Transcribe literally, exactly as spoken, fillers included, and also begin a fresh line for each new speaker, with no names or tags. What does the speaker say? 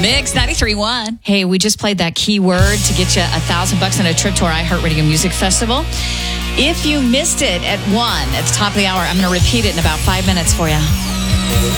Mix ninety-three point one. Hey, we just played that keyword to get you a thousand bucks on a trip to our iHeartRadio Music Festival. If you missed it at one, at the top of the hour, I'm going to repeat it in about five minutes for you.